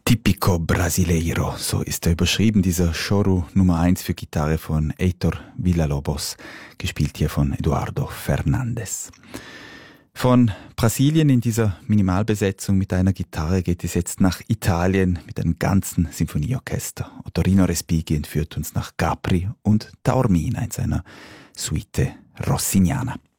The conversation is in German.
Típico Brasileiro, so ist er überschrieben, dieser Choro Nummer 1 für Gitarre von Heitor Villa-Lobos, gespielt hier von Eduardo Fernandes. Von Brasilien in dieser Minimalbesetzung mit einer Gitarre geht es jetzt nach Italien mit einem ganzen Sinfonieorchester. Ottorino Respighi entführt uns nach Capri und Taormina in seiner Suite Rossignana.